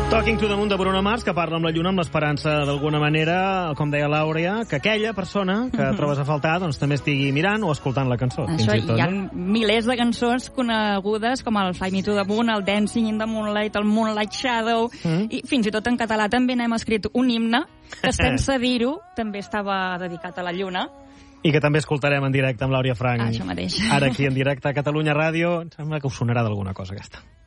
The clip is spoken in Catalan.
Talking to the Moon de Bruno Mars, que parla amb la lluna amb l'esperança, d'alguna manera, com deia l'Àurea, que aquella persona que trobes a faltar doncs, també estigui mirant o escoltant la cançó. Això, hi ha milers de cançons conegudes, com el Fly Me to the Moon, el Dancing in the Moonlight, el Moonlight Shadow, i fins i tot en català també n'hem escrit un himne, que sense dir-ho també estava dedicat a la lluna. I que també escoltarem en directe amb l'Àurea Franch. Això mateix. Ara aquí en directe a Catalunya Ràdio. Em sembla que us sonarà d'alguna cosa aquesta.